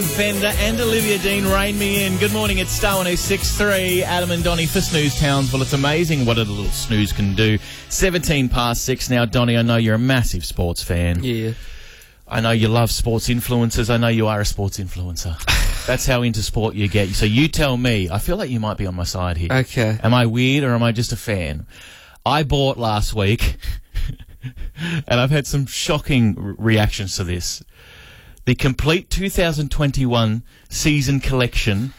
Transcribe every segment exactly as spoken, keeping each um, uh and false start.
Fender and Olivia Dean, Rain Me In. Good morning, it's Star one oh six point three. Adam and Donnie for Snooze Townsville. It's amazing what a little snooze can do. seventeen past six now. Donnie, I know you're a massive sports fan. Yeah. I know you love sports influencers. I know you are a sports influencer. That's how into sport you get. So you tell me. I feel like you might be on my side here. Okay. Am I weird or am I just a fan? I bought last week, and I've had some shocking r- reactions to this, the complete two thousand twenty-one season collection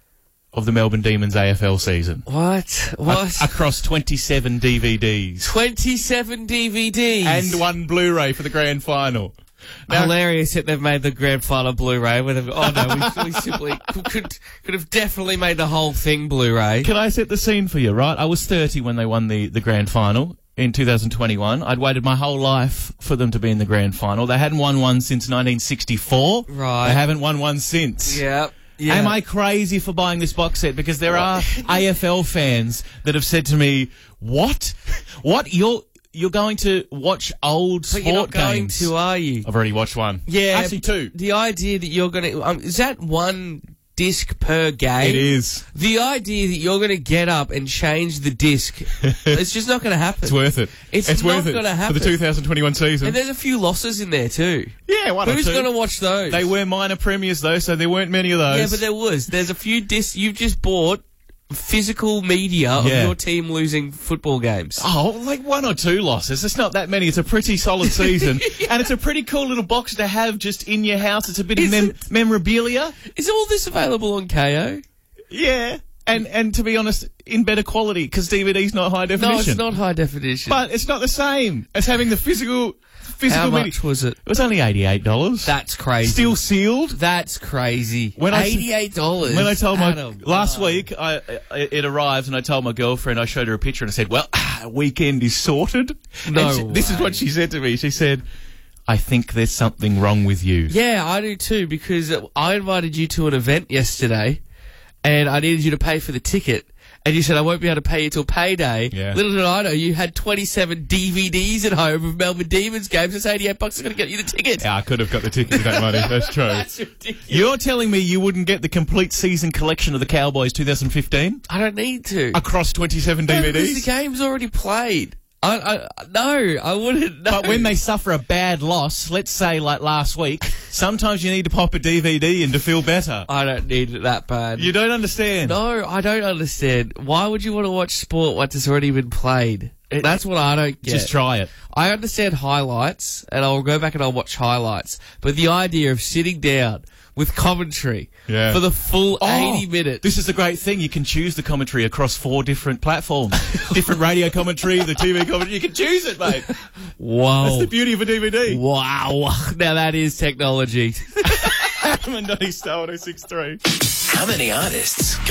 of the Melbourne Demons A F L season. What? What? A- across twenty-seven D V Ds. twenty-seven D V Ds. And one Blu-ray for the grand final. Now, Hilarious that they've made the grand final Blu-ray. Where they've, oh no, we, we simply could, could could have definitely made the whole thing Blu-ray. Can I set the scene for you, right? I was thirty when they won the, the grand final in two thousand twenty-one. I'd waited my whole life for them to be in the grand final. They hadn't won one since nineteen sixty-four. Right. They haven't won one since. Yeah. Yeah. Am I crazy for buying this box set? Because there are A F L fans that have said to me, what? What? You're... You're going to watch old But sport you're not going games. to, are you? I've already watched one. Yeah. Actually, two. The idea that you're going to... Um, is that one disc per game? It is. The idea that you're going to get up and change the disc, it's just not going to happen. It's worth it. It's, it's not worth it going to happen. for the two thousand twenty-one season. And there's a few losses in there too. Yeah, one Who's or two. going to watch those? They were minor premiers, though, so there weren't many of those. Yeah, but there was. There's a few discs. You've just bought physical media of Yeah. your team losing football games. Oh, like one or two losses. It's not that many. It's a pretty solid season. Yeah. And it's a pretty cool little box to have just in your house. It's a bit Is of mem- it? memorabilia. Is all this available on K O? Yeah. And and to be honest, in better quality, because D V D's not high definition. No, it's not high definition. But it's not the same as having the physical... Physical How much media. was it? It was only eighty-eight dollars. That's crazy. Still sealed. That's crazy. When I- eighty-eight dollars. When I told my Adam, last wow. week, I, I it arrived, and I told my girlfriend. I showed her a picture, and I said, "Well, weekend is sorted." No And she- This is way. what she said to me. She said, "I think there's something wrong with you." Yeah, I do too, because I invited you to an event yesterday, and I needed you to pay for the ticket. And you said, I won't be able to pay you till payday. Yeah. Little did I know, you had twenty-seven D V Ds at home of Melbourne Demons games. It's eighty-eight bucks. I'm going to get you the ticket. Yeah, I could have got the ticket with that money. That's true. That's ridiculous. You're telling me you wouldn't get the complete season collection of the Cowboys twenty fifteen I don't need to. across twenty-seven No, D V because the Ds? game's already played. I, I, no, I wouldn't. No. But when they suffer a bad loss, let's say like last week, sometimes you need to pop a D V D in to feel better. I don't need it that bad. You don't understand. No, I don't understand. Why would you want to watch sport once it's already been played? It- That's what I don't get. Just try it. I understand highlights, and I'll go back and I'll watch highlights. But the idea of sitting down with commentary Yeah. for the full Oh, eighty minutes. This is the great thing. You can choose the commentary across four different platforms. Different radio commentary, the T V commentary. You can choose it, mate. Whoa. That's the beauty of a D V D. Wow. Now that is technology. Adam and Donnie, Star one oh six point three. How many artists